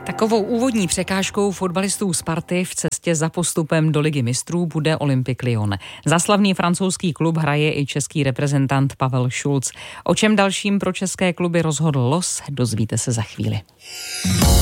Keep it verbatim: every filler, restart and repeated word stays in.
Takovou úvodní překážkou fotbalistů Sparty v cestě za postupem do Ligy mistrů bude Olympique Lyon. Za slavný francouzský klub hraje i český reprezentant Pavel Šulc. O čem dalším pro české kluby rozhodl los, dozvíte se za chvíli.